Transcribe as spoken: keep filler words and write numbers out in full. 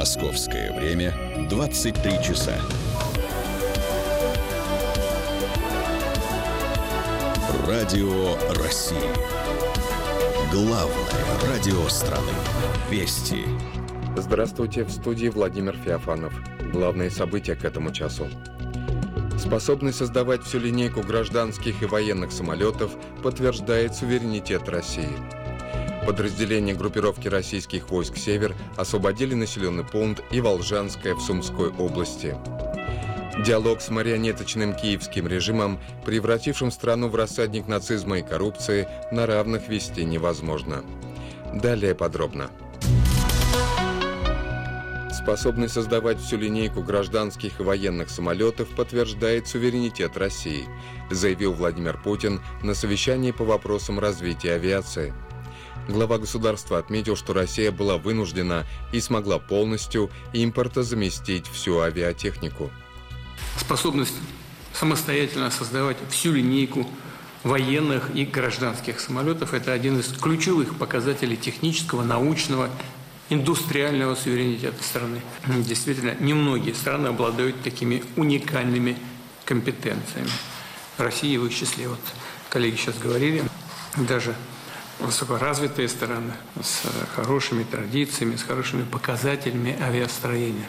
Московское время двадцать три часа. Радио России. Главное радио страны. Вести. Здравствуйте, в студии Владимир Феофанов. Главные события к этому часу. Способный создавать всю линейку гражданских и военных самолетов подтверждает суверенитет России. Подразделения группировки российских войск «Север» освободили населенный пункт Иволжанское в Сумской области. Диалог с марионеточным киевским режимом, превратившим страну в рассадник нацизма и коррупции, на равных вести невозможно. Далее подробно. Способный создавать всю линейку гражданских и военных самолетов подтверждает суверенитет России, заявил Владимир Путин на совещании по вопросам развития авиации. Глава государства отметил, что Россия была вынуждена и смогла полностью импортозаместить всю авиатехнику. Способность самостоятельно создавать всю линейку военных и гражданских самолетов – это один из ключевых показателей технического, научного, индустриального суверенитета страны. Действительно, немногие страны обладают такими уникальными компетенциями. Россия в их числе. Вот коллеги сейчас говорили, даже высокоразвитые страны с хорошими традициями, с хорошими показателями авиастроения.